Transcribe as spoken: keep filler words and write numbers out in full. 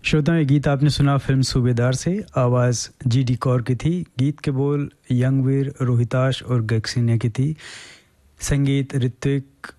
श्रोताओं, ये गीत आपने सुना फिल्म सूबेदार से। आवाज़ जी डी कौर की थी। गीत के बोल यंगवीर, रोहिताश और गैक्सिनिया की थी। संगीत ऋत्विक